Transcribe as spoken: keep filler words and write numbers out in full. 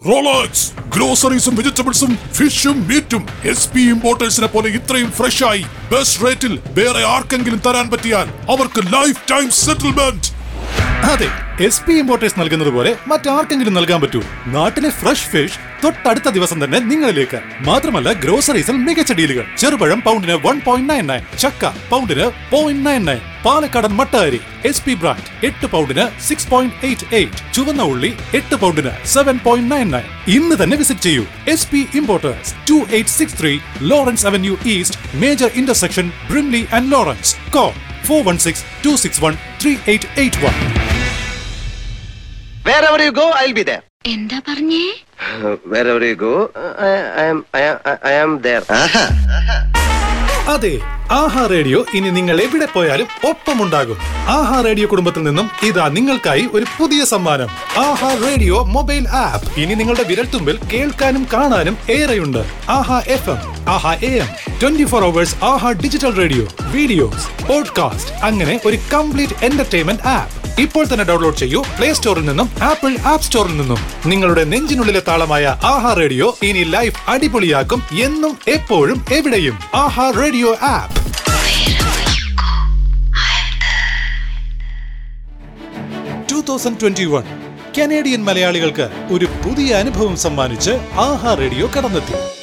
Rolex ഗ്രോസറീസും വെജിറ്റബിൾസും ഫിഷും മീറ്റും S P ഇമ്പോർട്ടേഴ്സിനെ പോലെ ഇത്രയും ഫ്രഷ് ആയി ബെസ്റ്റ് റേറ്റിൽ വേറെ ആർക്കെങ്കിലും തരാൻ പറ്റിയാൽ അവർക്ക് ലൈഫ് ടൈം സെറ്റിൽമെന്റ്. അതെ, എസ് പി ഇമ്പോർട്ടേഴ്സ് നൽകുന്നത് പോലെ മറ്റാർക്കെങ്കിലും നൽകാൻ പറ്റൂ. നാട്ടിലെ ഫ്രഷ് ഫിഷ് തൊട്ടടുത്ത ദിവസം തന്നെ നിങ്ങളിലേക്ക്. മാത്രമല്ല ഗ്രോസറീസിൽ മികച്ച ഡീലുകൾ. ചെറുപഴം പൗണ്ടിന് വൺ പോയിന്റ് നയൻ നയൻ, ചക്ക പൗണ്ടിന് പോയിന്റ് നയൻ നയൻ, പാലക്കാടൻ മട്ട അരി എസ് പി ബ്രാൻഡ് എട്ട് പൗണ്ടിന് സിക്സ് പോയിന്റ് എയ്റ്റ് എയ്റ്റ്, ചുവന്ന ഉള്ളി എട്ട് പൗണ്ടിന് സെവൻ പോയിന്റ് നയൻ നയൻ. ഇന്ന് തന്നെ വിസിറ്റ് ചെയ്യൂ. S P importers, to eight six three Lawrence avenue east, major intersection, Brimley and Lawrence. Call for one six to six one three eight eight one. Wherever you go, I'll be there. എന്താ പറഞ്ഞേ? Wherever you go, I, I am, I am, I am there. അതെ, ആഹാ radio ഇനി നിങ്ങൾ എവിടെ പോയാലും ഒപ്പമുണ്ടാകും. ആഹാ radio കുടുംബത്തിൽ നിന്നും ഇതാ നിങ്ങൾക്കായി ഒരു പുതിയ സമ്മാനം. ആഹാ റേഡിയോ മൊബൈൽ ആപ്പ് ഇനി നിങ്ങളുടെ വിരൽത്തുമ്പിൽ കേൾക്കാനും കാണാനും ഏറെയുണ്ട്. ആഹാ F M, Aaha A M, twenty four hours Aaha digital radio, videos, podcast, അങ്ങനെ ഒരു കംപ്ലീറ്റ് എന്റർടൈൻമെന്റ് ആപ്പ്. ഇപ്പോൾ തന്നെ ഡൗൺലോഡ് ചെയ്യൂ പ്ലേ സ്റ്റോറിൽ നിന്നും ആപ്പിൾ ആപ്പ് സ്റ്റോറിൽ നിന്നും. നിങ്ങളുടെ നെഞ്ചിനുള്ളിലെ താളമായ ആഹാ റേഡിയോ ഇനി ലൈഫ് അടിപൊളിയാക്കും, എന്നും എപ്പോഴും എവിടെയും. ആഹാ radio app. Twenty twenty one Canadian മലയാളികൾക്ക് ഒരു പുതിയ അനുഭവം സമ്മാനിച്ച് ആഹാ റേഡിയോ കടന്നെത്തി.